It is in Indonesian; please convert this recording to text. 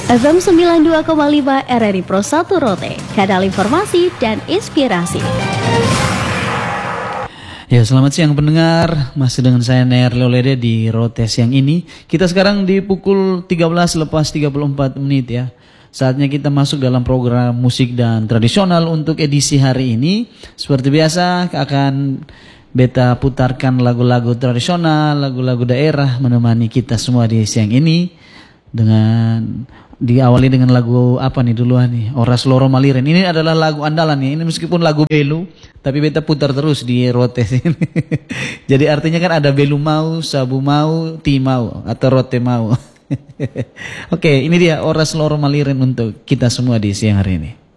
FM 92,5 RRI Pro 1 Rote, kanal informasi dan inspirasi. Ya, selamat siang pendengar. Masih dengan saya Ner Leolede di Rote siang ini. Kita sekarang di pukul 13 lepas 34 menit ya. Saatnya kita masuk dalam program musik dan tradisional untuk edisi hari ini. Seperti biasa akan beta putarkan lagu-lagu tradisional, lagu-lagu daerah menemani kita semua di siang ini. Dengan diawali dengan lagu apa nih duluan nih, Oras Loro Maliren. Ini adalah lagu andalan nih. Ini meskipun lagu belu, tapi beta putar terus di Rote sini. Jadi artinya kan ada belu mau, sabu mau, ti mau atau rote mau. Oke, ini dia Oras Loro Maliren untuk kita semua di siang hari ini.